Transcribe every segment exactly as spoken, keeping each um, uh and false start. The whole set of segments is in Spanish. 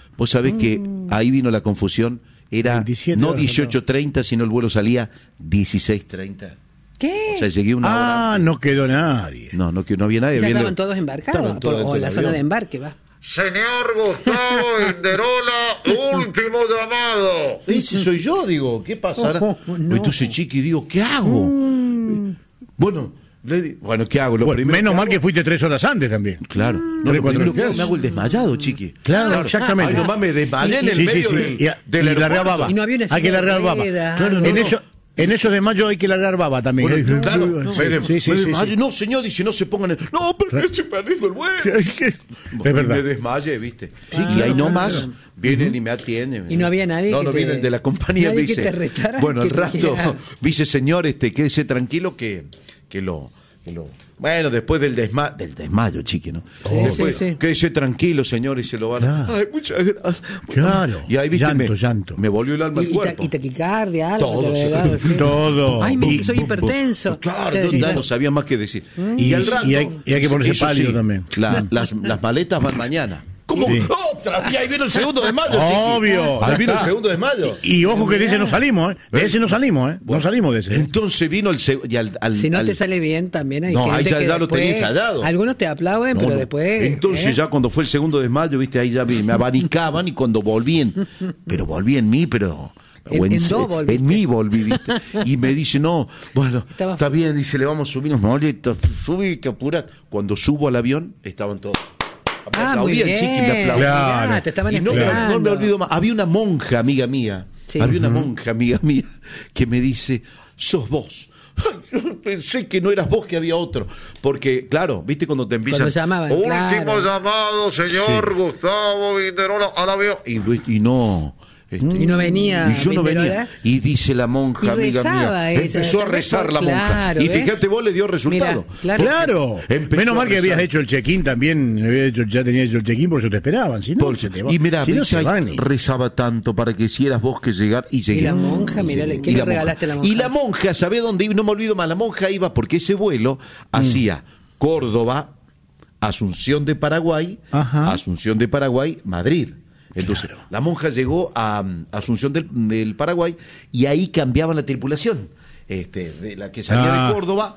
Vos sabés mm. que ahí vino la confusión. Era no dieciocho treinta, sino el vuelo salía dieciséis treinta. ¿Qué? O sea, llegué una hora Ah, antes. no quedó nadie. No, no, no había nadie. ¿Ya estaban el... todos embarcados? Todos o en la zona de embarque, va. Señor Gustavo Inderola, último llamado. Ese soy yo, digo, ¿qué pasará? Oh, no. Entonces, Chiqui, digo, ¿qué hago? Mm. Bueno, le di... bueno, ¿qué hago? Lo bueno, primero menos que mal hago... que fuiste tres horas antes también. Claro. Mm. No, Tres, lo primero que que hago, me hago el desmayado, Chiqui. Claro, claro. exactamente. Ay, nomás me desmayé en el sí, medio sí, sí. del, y, a, del y largar baba. Y no había una Hay que largar baba. Claro, no, en no. eso... En esos de mayo hay que largar baba también. Bueno, ¿eh? claro, no, me de, sí, sí, me sí, desmayé. sí. No, señor, dice, no se pongan en... No, pero estoy perdiendo el vuelo. Es, que... es verdad. Me desmayé, ¿viste? Sí, ah, y ahí nomás claro. vienen y me atienden. Y no había nadie No, que no te... vienen de la compañía, nadie dice. que te retara, bueno, que el rato, dijera... dice, señor, este, quédese tranquilo que, que lo... Que lo Bueno, después del desmayo, del desmayo, Chiqui, ¿no? Sí, después, sí, sí. Quédese tranquilo, señor, y se lo van a... Claro. Ay, muchas gracias. Claro. Y ahí, viste, llanto, me, llanto. me volvió el alma al Y, cuerpo. y taquicardia, algo. Todo, te había dado, sí. Todo. Ay, me, Y- soy hipertenso. Claro, O sea, no, sí, ya no sabía más que decir. Y- Y, al rato... y hay- y hay que ponerse eso pálido también. la- las, las maletas van mañana. ¿Cómo? Sí. ¡Otra! Y ahí viene el segundo de mayo, Chiqui. Obvio. Ahí Ya vino el está. segundo de mayo. Y ojo que de ese no salimos, ¿eh? De ese no salimos, ¿eh? Bueno, no salimos de ese. Entonces vino el segundo. Si no te sale bien, también hay No, gente ahí ya- que ya lo después- tenía ensayado. Algunos te aplauden, No, pero no. después... Entonces ¿eh? ya cuando fue el segundo de mayo, viste, ahí ya vi- me abanicaban y cuando volví en, pero volví en mí, pero En- o en se- dos volviste. en mí volví, viste. Y me dice, no, bueno, Estaba- está bien, dice, le vamos a subir unos moletos, subite, apurate. Cuando subo al avión, estaban todos. Me Ah, muy aplaudían, bien. Chiqui, me aplaudían. Claro. Mirá, te estaban Y no, me- esperando. no me olvido más. Había una monja, amiga mía, Sí. había una monja, amiga mía, que me dice, sos vos. Ay, yo pensé que no eras vos, que había otro. Porque, claro, viste cuando te empiezan... Cuando llamaban, Último claro. llamado, señor Gustavo Inderola, al avión. Y, y no... este, Y no venía y yo no Vinderola. venía. Y dice la monja, Y amiga rezaba mía. ella. Empezó a rezar la monja. Claro, Y ¿ves? fíjate, vos le dio resultado. Mirá, claro. Claro. Empezó Menos a mal que rezar. habías hecho el check-in también. habías hecho- ya tenías hecho el check-in, por eso te esperaban. Si no, Por- se te va. y mira, si no, dice, se ay, van y- rezaba tanto para que si eras vos que llegar y llegué. Y la monja, mirá, llegué. ¿qué Y le la regalaste a la monja? Y la monja, ¿sabés dónde iba? No me olvido más, la monja iba porque ese vuelo hacía Córdoba, Asunción de Paraguay, Ajá. Asunción de Paraguay, Madrid. Entonces, Claro. la monja llegó a um, Asunción del, del Paraguay y ahí cambiaban la tripulación. Este, de la que salía Ah. de Córdoba,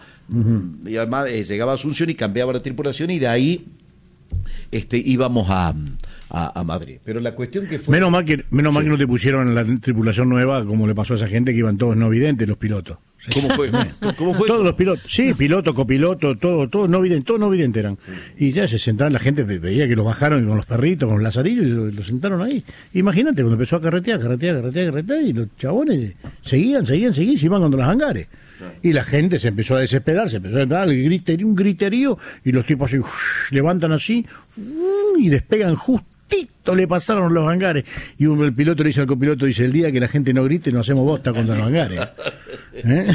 y además eh, llegaba a Asunción y cambiaba la tripulación y de ahí este, íbamos a, a, a Madrid. Pero la cuestión que fue... Menos mal que, menos mal Sí. que no te pusieron en la tripulación nueva, como le pasó a esa gente que iban todos no videntes, los pilotos. ¿Cómo fue? ¿Cómo fue? Todos eso? los pilotos, sí, piloto, copiloto, todo, todo no vidente, todos no videntes eran. Y ya se sentaban, la gente ve- veía que los bajaron con los perritos, con los lazarillos, y los lo sentaron ahí. Imagínate, cuando empezó a carretear, carretear, carretear, carretear, y los chabones seguían, seguían, seguían, se iban con los hangares. Y la gente se empezó a desesperar, se empezó a desesperar, el griterío, un griterío, y los tipos así, uf, levantan así, uf, y despegan justito, le pasaron los hangares. Y un, el piloto le dice al copiloto, dice, el día que la gente no grite, no hacemos bosta contra los hangares. ¿Eh?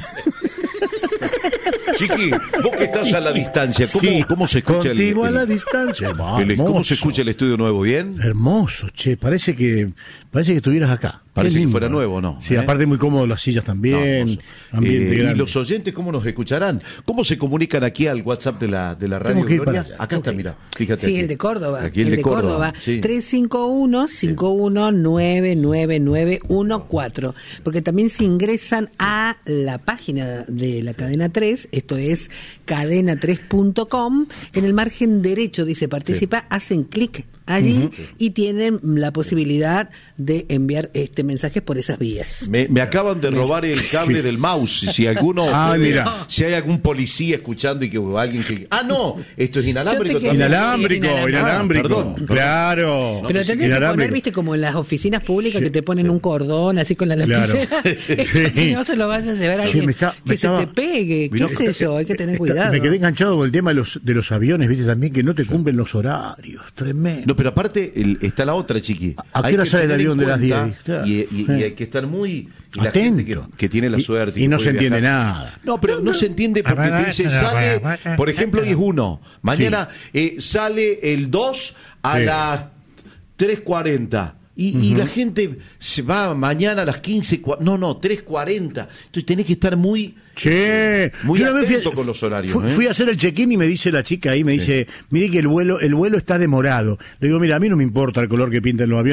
Chiqui, vos que estás a la distancia, ¿cómo, Sí, cómo se escucha el, contigo a la el- distancia. el- ¿Cómo Hermoso. se escucha el estudio nuevo? ¿Bien? Hermoso, che, parece que parece que estuvieras acá. Parece Qué que lindo. fuera nuevo, ¿no? Sí, ¿Eh? aparte muy cómodo las sillas también. Hermoso. Ambiente Eh, y grande. los oyentes, ¿cómo nos escucharán? ¿Cómo se comunican aquí al WhatsApp de la, de la radio Tenemos que ir Gloria? para allá. Acá está, Ok. mira, fíjate. Sí, aquí. el de Córdoba. Aquí el, de Córdoba. Sí. tres cinco uno, cinco uno nueve nueve nueve uno cuatro. Porque también se ingresan a la página de la cadena tres, esto es cadena tres punto com, en el margen derecho dice participa, hacen clic allí Ujú. y tienen la posibilidad de enviar este mensajes por esas vías. Me, me acaban de robar el cable del mouse. Si alguno, Ah, puede- mira. si hay algún policía escuchando y que o alguien que, ah, no, esto es inalámbrico. Yo te quería- también. Inalámbrico, Sí, inalámbrico. Ah, perdón, perdón. Claro. Pero sí, tendrías que poner, inalámbrico. viste, como en las oficinas públicas Sí, que te ponen un cordón así con la Claro. lapicera, Sí. que no se lo vayas a llevar a Sí, alguien me está- me que se estaba- te pegue, Mirá, qué sé yo, hay que tener Está- cuidado. Me quedé enganchado con el tema de los, de los aviones, viste, también que no te cumplen los horarios. Tremendo. No, pero aparte el- está la otra, Chiqui. ¿A qué Hay hora que sale el tener en avión de las cuenta diez? Claro. Y, y- y hay que estar muy... Y la Atento. gente que, que tiene la Y- suerte. y que no puede se entiende viajar. nada. No, pero no se entiende porque te dice, sale, por ejemplo, hoy es uno. Mañana eh, sale el dos a Sí. las tres cuarenta. Y, y la gente se va mañana a las quince, cua- no, no, tres cuarenta. Entonces tenés que estar muy... Che, Muy yo una vez atento con los horarios, Fui, ¿eh? fui a hacer el check-in y me dice la chica ahí, me dice, mire que el vuelo, el vuelo está demorado. Le digo, mira, a mí no me importa el color que pinten los aviones.